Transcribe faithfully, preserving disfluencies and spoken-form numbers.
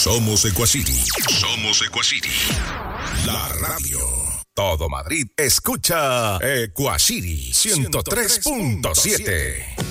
Somos Equacity. Somos Equacity. La radio. Todo Madrid escucha Equacity ciento tres punto siete.